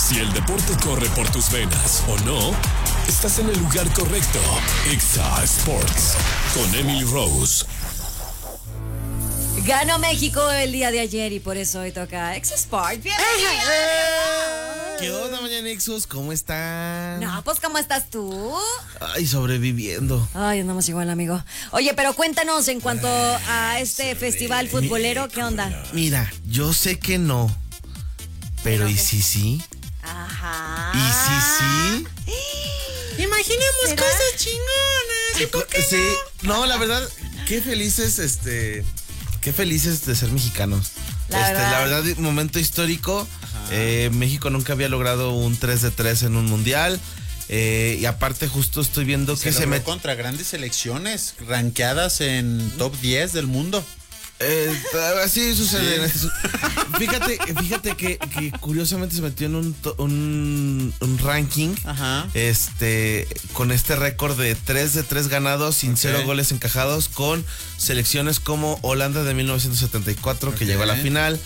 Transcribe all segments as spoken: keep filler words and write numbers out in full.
Si el deporte corre por tus venas o no, estás en el lugar correcto. Exa Sports con Emily Rose. Ganó México el día de ayer y por eso hoy toca Exa Sports. ¡Bienvenido! ¿Qué onda, Mañana Nexus? ¿Cómo están? No, pues ¿cómo estás tú? Ay, sobreviviendo. Ay, andamos igual, amigo. Oye, pero cuéntanos en cuanto a este festival futbolero, ¿qué onda? Mira, yo sé que no, pero ¿Pero ¿y qué? si sí? Ajá. ¿Y si sí? Imaginemos ¿Será? cosas chingonas. ¿Y por qué Sí, no, la verdad, qué felices, este, qué felices de ser mexicanos. La este, verdad. la verdad, momento histórico. Eh, México nunca había logrado un tres de tres en un mundial. Eh, y aparte justo estoy viendo se que se logró mete. contra grandes selecciones rankeadas en top diez del mundo? Eh, así sucede. En este su- fíjate, fíjate que, que curiosamente se metió en un, to- un, un ranking. Ajá. Este, con este récord de tres de tres ganados sin Ok. cero goles encajados, con selecciones como Holanda de mil novecientos setenta y cuatro, que Ok. llegó a la final,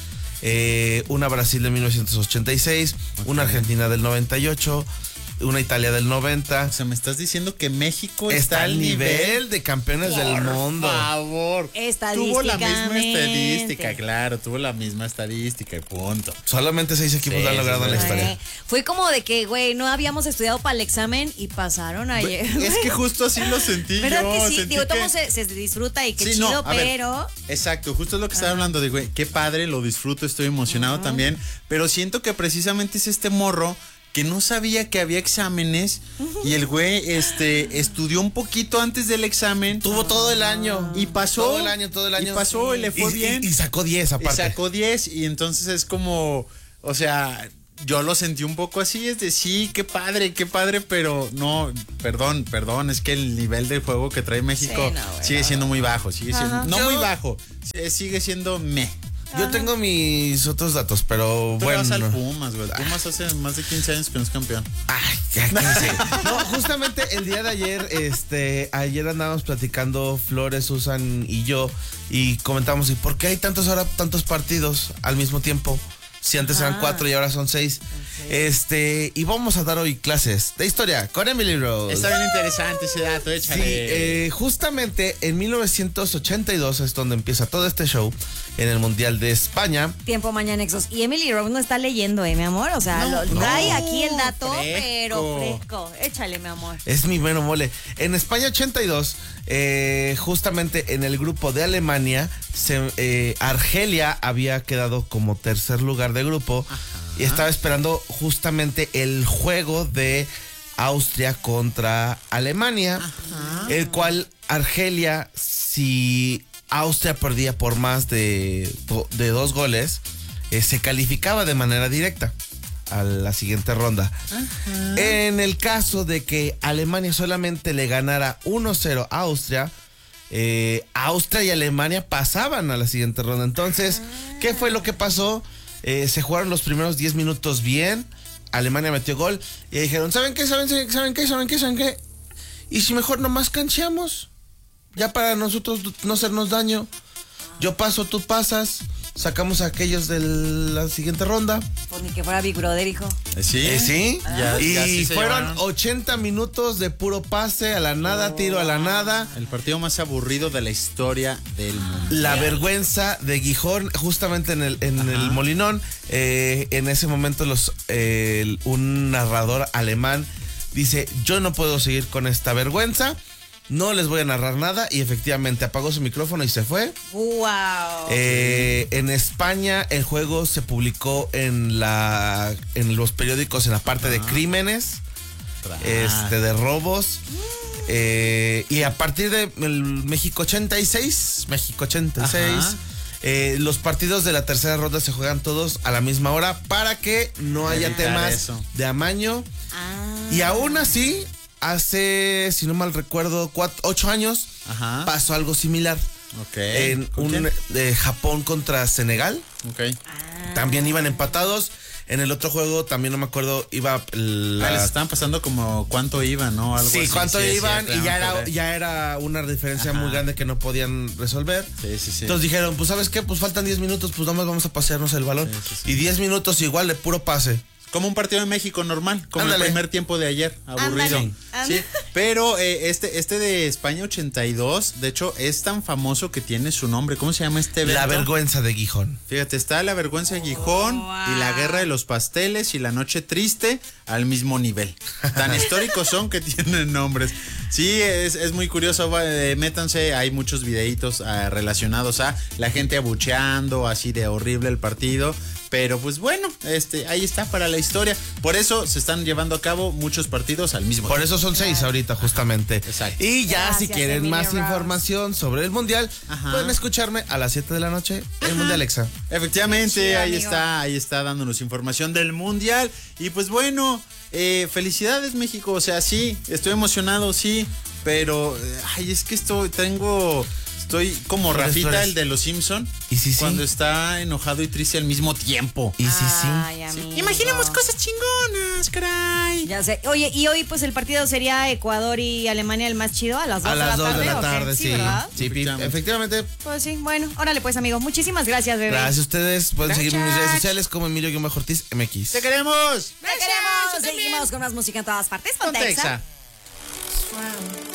eh, una Brasil de mil novecientos ochenta y seis, Ok. una Argentina del noventa y ocho, una Italia del noventa. O sea, me estás diciendo que México está, Está al nivel de campeones del mundo. Por favor. Tuvo la misma Estadísticamente. estadística, claro, tuvo la misma estadística y punto. Solamente seis equipos Sí, lo han logrado sí, en la sí. historia. Ay, fue como de que, güey, no habíamos estudiado para el examen y pasaron ayer. Es que justo así lo sentí ¿Verdad yo. que sí? sentí Digo, que- todo se, se disfruta y qué Sí, no, chido, a ver, pero... Exacto, justo es lo que estaba hablando de, güey, qué padre, lo disfruto, estoy emocionado también, pero siento que precisamente es este morro que no sabía que había exámenes y el güey este, estudió un poquito antes del examen. Tuvo todo el año. Y pasó. Todo el año, todo el año. Y pasó, y le fue Y- bien. Y, y sacó diez Y aparte. sacó diez y entonces es como, o sea, yo lo sentí un poco así, es de sí, qué padre, qué padre, pero no, perdón, perdón, es que el nivel de juego que trae México Sí, no, güey, sigue no. siendo muy bajo, sigue siendo, Ajá. no Yo- muy bajo, sí, sigue siendo me. Yo tengo mis otros datos, pero Tú bueno. vas al Pumas, güey. Pumas hace más de quince años que no es campeón. Ay, ya quince. No, justamente el día de ayer, este, ayer andábamos platicando Flores, Susan y yo, y comentamos, ¿y por qué hay tantos ahora tantos partidos al mismo tiempo? Si antes eran Ah. cuatro y ahora son seis. Este, y vamos a dar hoy clases de historia con Emily Rose. Está bien interesante ese dato, Sí, échale. eh, justamente en mil novecientos ochenta y dos es donde empieza todo este show en el Mundial de España. Tiempo mañana Nexos. Y Emily Rose no está leyendo, ¿eh, mi amor? O sea, No, lo, trae no, aquí el dato, fresco. pero fresco. Échale, mi amor. Es mi mero mole. En España ochenta y dos, eh, justamente en el grupo de Alemania, se, eh, Argelia había quedado como tercer lugar de grupo. Y estaba esperando justamente el juego de Austria contra Alemania, el cual Argelia, si Austria perdía por más de, de dos goles, eh, se calificaba de manera directa a la siguiente ronda. En el caso de que Alemania solamente le ganara uno cero a Austria, eh, Austria y Alemania pasaban a la siguiente ronda. Entonces, ¿qué fue lo que pasó? Eh, se jugaron los primeros diez minutos bien, Alemania metió gol y dijeron, ¿saben qué? ¿Saben, ¿Saben qué? ¿Saben qué? ¿Saben qué? ¿Y si mejor nomás cancheamos? Ya para nosotros no hacernos daño. Yo paso, tú pasas, sacamos a aquellos de la siguiente ronda. Pues ni que fuera Big Brother, hijo. Sí. Eh, sí. Ya- y ya sí se fueron llevaron. ochenta minutos de puro pase a la nada, tiro a la nada. El partido más aburrido de la historia del mundo. La vergüenza de Gijón, justamente en el, en Ajá. el Molinón. Eh, en ese momento los eh, el- un narrador alemán dice, yo no puedo seguir con esta vergüenza, no les voy a narrar nada. Y efectivamente apagó su micrófono y se fue. ¡Wow! Eh, en España el juego se publicó en la en los periódicos en la parte de crímenes, este de robos. Eh, y a partir de el México ochenta y seis, México ochenta y seis, Ajá. eh, los partidos de la tercera ronda se juegan todos a la misma hora para que no haya Evitar temas eso. de amaño. Ah. Y aún así, hace, si no mal recuerdo, cuatro, ocho años, Ajá. pasó algo similar. Ok. En ¿Con un quién? eh, Japón contra Senegal. Ok. Ah. También iban empatados. En el otro juego también no me acuerdo, iba la... Ah, les estaban pasando como cuánto iban, ¿no? Algo Sí, así. cuánto Sí, es iban cierto, y ya me era, acordé. ya era una diferencia Ajá. muy grande que no podían resolver. Sí, sí, sí. Entonces dijeron, pues ¿sabes qué? Pues faltan diez minutos, pues nada más vamos a pasearnos el balón. Sí, sí, sí. Y diez minutos igual de puro pase. Como un partido de México normal, como Ándale. el primer tiempo de ayer, aburrido. Ándale, ándale. Sí, pero eh, este, este de España ochenta y dos, de hecho, es tan famoso que tiene su nombre. ¿Cómo se llama este evento? La vergüenza de Gijón. Fíjate, está La vergüenza de Gijón Oh, y La wow. guerra de los pasteles y La noche triste al mismo nivel. Tan históricos son que tienen nombres. Sí, es, es muy curioso. Eh, métanse, hay muchos videitos eh, relacionados a la gente abucheando, así de horrible el partido. Pero pues bueno, este, ahí está para la historia. Por eso se están llevando a cabo muchos partidos al mismo Por tiempo. eso son seis ahorita, justamente. Exacto. Y ya, Gracias, si quieren Emilio más Rose. información sobre el Mundial, Ajá. pueden escucharme a las siete de la noche en Mundial Exa. Efectivamente, Chido, ahí amigo. está, ahí está dándonos información del Mundial. Y pues bueno, eh, felicidades México. O sea, sí, estoy emocionado, sí. Pero, eh, ay, es que estoy, tengo... Estoy como Flores, Rafita, flores. el de los Simpson. Y sí, sí. Cuando está enojado y triste al mismo tiempo. Y sí, sí. Ay, amigo. Imaginemos cosas chingonas, caray. Ya sé. Oye, y hoy pues el partido sería Ecuador y Alemania el más chido a las dos A las de la dos tarde. de la ¿o qué? tarde, sí. ¿verdad? Sí, pi- Efectivamente. efectivamente. Pues sí, bueno, órale pues amigos, muchísimas gracias, bebé. Gracias a ustedes. Pueden seguirme en mis redes Gracias. sociales como Emilio-Ortiz M X. ¡Te queremos! ¡Te queremos! Seguimos con más música en todas partes. Ponte Ponte Exa. Exa.